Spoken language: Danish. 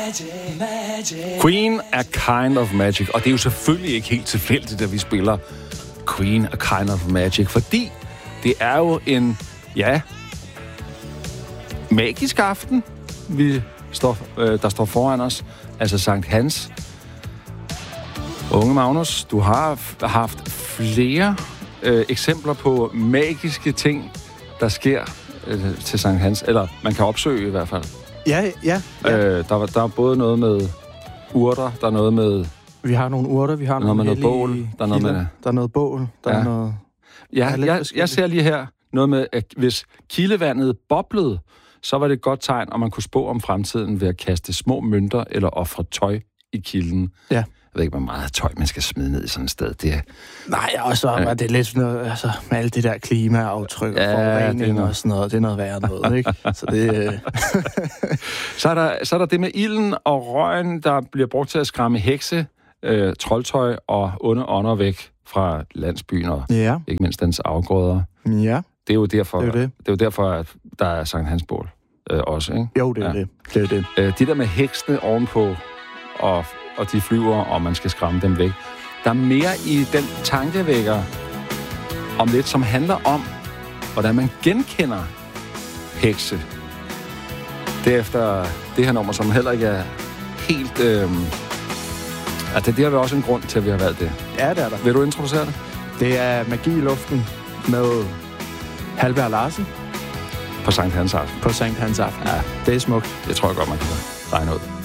Queen A Kind of Magic. Og det er jo selvfølgelig ikke helt tilfældigt, at vi spiller Queen A Kind of Magic, fordi det er jo en, magisk aften, der står foran os. Altså Sankt Hans. Unge Magnus, du har haft flere eksempler på magiske ting, der sker til Sankt Hans. Eller man kan opsøge i hvert fald. Ja. Der er både noget med urter, der er noget med... Vi har nogle urter, vi har noget bål. Der er noget bål, der er noget... Jeg ser lige her noget med, at hvis kildevandet boblede, så var det et godt tegn, og man kunne spå om fremtiden ved at kaste små mønter eller ofre tøj i kilden. Ja. Jeg ved ikke, hvor meget tøj man skal smide ned i sådan et sted. Det er... Nej, og så var det lidt sådan noget, altså med alt det der klimaaftryk og forurening og sådan noget. Det er noget værre noget, ikke? Så det... så er der det med ilden og røgen, der bliver brugt til at skræmme hekse, troldtøj og onde ånder væk fra landsbyen og ikke mindst dens afgrøder. Ja. Det er jo derfor, at der er Sankt Hans bål også, ikke? Jo, det er det. Det er det. De der med heksene ovenpå, og de flyver, og man skal skræmme dem væk. Der er mere i den tankevækker om lidt, som handler om, hvordan man genkender hekse. Derefter det her nummer, som heller ikke er helt... det har også en grund til, at vi har valgt det. Ja, det er der. Vil du introducere det? Det er Magi i luften med Halvberg Larsen. På Sankt Hans aften. På Sankt Hans aften. Ja. Det er smukt. Det tror jeg godt, man kan regne ud.